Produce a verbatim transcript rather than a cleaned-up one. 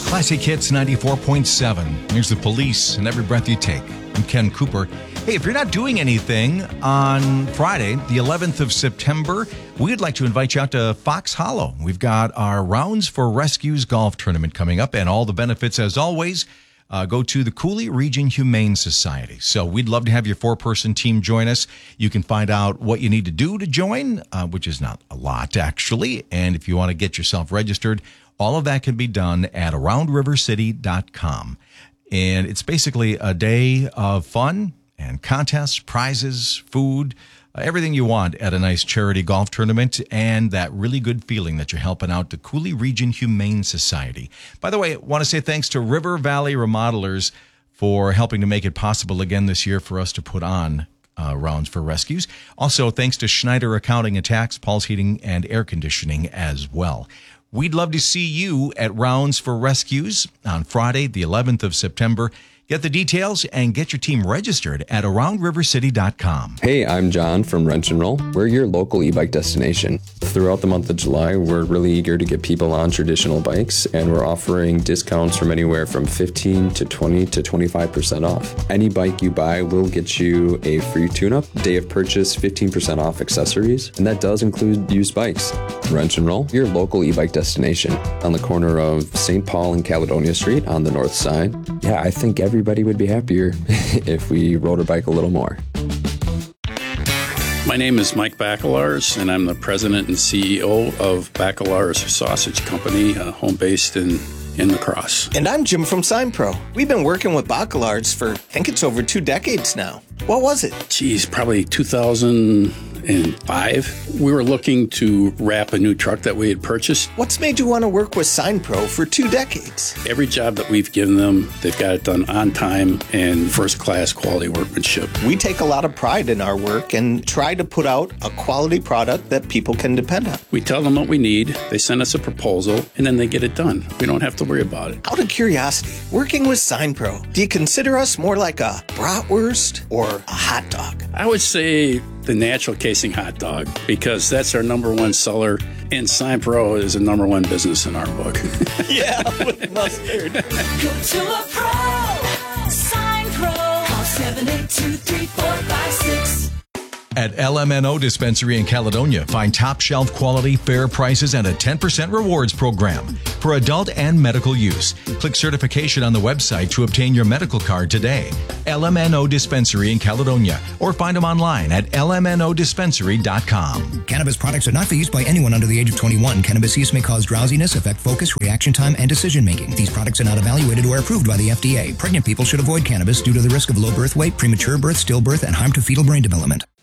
Classic Hits ninety-four point seven. Here's The Police and Every Breath You Take. I'm Ken Cooper. Hey, if you're not doing anything on Friday, the eleventh of September, we'd like to invite you out to Fox Hollow. We've got our Rounds for Rescues golf tournament coming up, and all the benefits, as always, uh, go to the Cooley Region Humane Society. So we'd love to have your four-person team join us. You can find out what you need to do to join, uh, which is not a lot, actually. And if you want to get yourself registered, all of that can be done at around river city dot com. And it's basically a day of fun and contests, prizes, food, uh, everything you want at a nice charity golf tournament, and that really good feeling that you're helping out the Cooley Region Humane Society. By the way, I want to say thanks to River Valley Remodelers for helping to make it possible again this year for us to put on uh, Rounds for Rescues. Also, thanks to Schneider Accounting and Tax, Paul's Heating and Air Conditioning as well. We'd love to see you at Rounds for Rescues on Friday, the eleventh of September. Get the details and get your team registered at around river city dot com. Hey, I'm John from Wrench and Roll. We're your local e-bike destination. Throughout the month of July, we're really eager to get people on traditional bikes, and we're offering discounts from anywhere from fifteen to twenty to twenty-five percent off. Any bike you buy will get you a free tune-up, day of purchase fifteen percent off accessories, and that does include used bikes. Wrench and Roll, your local e-bike destination on the corner of Saint Paul and Caledonia Street on the north side. Yeah, I think everybody would be happier if we rode a bike a little more. My name is Mike Bacelars, and I'm the president and C E O of Bacelars Sausage Company, uh, home-based in, in La Crosse. And I'm Jim from SignPro. We've been working with Bacelars for, I think it's over two decades now. What was it? Geez, probably two thousand five. We were looking to wrap a new truck that we had purchased. What's made you want to work with SignPro for two decades? Every job that we've given them, they've got it done on time and first-class quality workmanship. We take a lot of pride in our work and try to put out a quality product that people can depend on. We tell them what we need, they send us a proposal, and then they get it done. We don't have to worry about it. Out of curiosity, working with SignPro, do you consider us more like a bratwurst or a hot dog? I would say the natural casing hot dog, because that's our number one seller, and SignPro is a number one business in our book. Yeah, with mustard. Go to a pro, SignPro, call seven eight two, three four five six. At L M N O Dispensary in Caledonia, find top shelf quality, fair prices, and a ten percent rewards program for adult and medical use. Click certification on the website to obtain your medical card today. L M N O Dispensary in Caledonia, or find them online at L M N O dispensary dot com. Cannabis products are not for use by anyone under the age of twenty-one. Cannabis use may cause drowsiness, affect focus, reaction time, and decision making. These products are not evaluated or approved by the F D A. Pregnant people should avoid cannabis due to the risk of low birth weight, premature birth, stillbirth, and harm to fetal brain development.